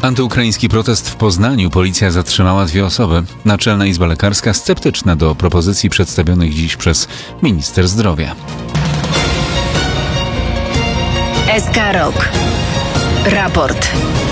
Antyukraiński protest w Poznaniu. Policja zatrzymała 2 osoby. Naczelna Izba Lekarska sceptyczna do propozycji przedstawionych dziś przez minister zdrowia. SK Rok. Raport.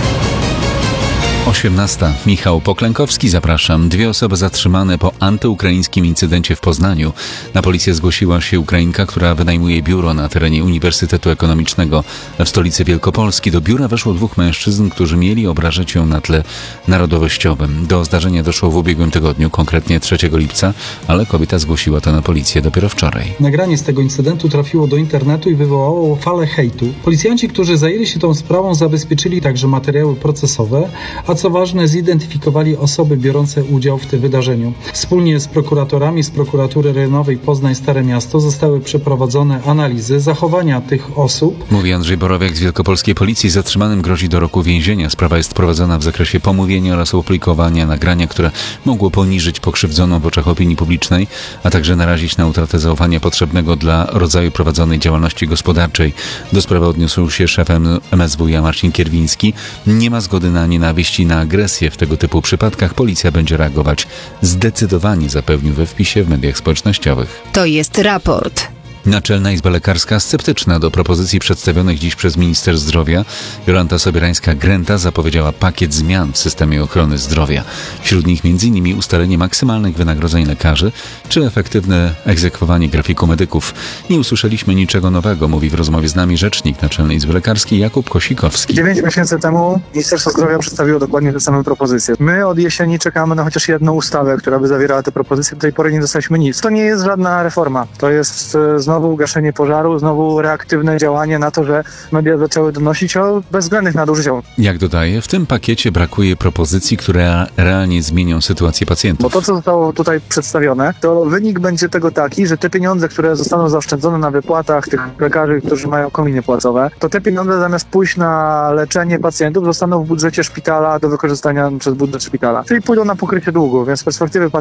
18. Michał Poklękowski, zapraszam. 2 osoby zatrzymane po antyukraińskim incydencie w Poznaniu. Na policję zgłosiła się Ukrainka, która wynajmuje biuro na terenie Uniwersytetu Ekonomicznego w stolicy Wielkopolski. Do biura weszło 2 mężczyzn, którzy mieli obrażać ją na tle narodowościowym. Do zdarzenia doszło w ubiegłym tygodniu, konkretnie 3 lipca, ale kobieta zgłosiła to na policję dopiero wczoraj. Nagranie z tego incydentu trafiło do internetu i wywołało falę hejtu. Policjanci, którzy zajęli się tą sprawą, zabezpieczyli także materiały procesowe, a co ważne, zidentyfikowali osoby biorące udział w tym wydarzeniu. Wspólnie z prokuratorami z Prokuratury Rejonowej Poznań Stare Miasto zostały przeprowadzone analizy zachowania tych osób. Mówi Andrzej Borowiak z Wielkopolskiej Policji. Zatrzymanym grozi do roku więzienia. Sprawa jest prowadzona w zakresie pomówienia oraz opublikowania nagrania, które mogło poniżyć pokrzywdzoną w oczach opinii publicznej, a także narazić na utratę zaufania potrzebnego dla rodzaju prowadzonej działalności gospodarczej. Do sprawy odniósł się szef MSWiA Marcin Kierwiński. Nie ma zgody na nienawiść i na agresję. W tego typu przypadkach policja będzie reagować zdecydowanie, zapewnił we wpisie w mediach społecznościowych. To jest raport. Naczelna Izba Lekarska sceptyczna do propozycji przedstawionych dziś przez minister zdrowia. Jolanta Sobierańska-Grenta zapowiedziała pakiet zmian w systemie ochrony zdrowia. Wśród nich m.in. ustalenie maksymalnych wynagrodzeń lekarzy czy efektywne egzekwowanie grafiku medyków. Nie usłyszeliśmy niczego nowego, mówi w rozmowie z nami rzecznik Naczelnej Izby Lekarskiej Jakub Kosikowski. 9 miesięcy temu Ministerstwo Zdrowia przedstawiło dokładnie te same propozycje. My od jesieni czekamy na chociaż jedną ustawę, która by zawierała te propozycje. Do tej pory nie dostaliśmy nic. To nie jest żadna reforma. To jest znowu gaszenie pożaru, znowu reaktywne działanie na to, że media zaczęły donosić o bezwzględnych nadużyciach. Jak dodaje, w tym pakiecie brakuje propozycji, które realnie zmienią sytuację pacjentów. Bo to, co zostało tutaj przedstawione, to wynik będzie tego taki, że te pieniądze, które zostaną zaoszczędzone na wypłatach tych lekarzy, którzy mają kominy płacowe, to te pieniądze zamiast pójść na leczenie pacjentów zostaną w budżecie szpitala do wykorzystania przez budżet szpitala. Czyli pójdą na pokrycie długu, więc z perspektywy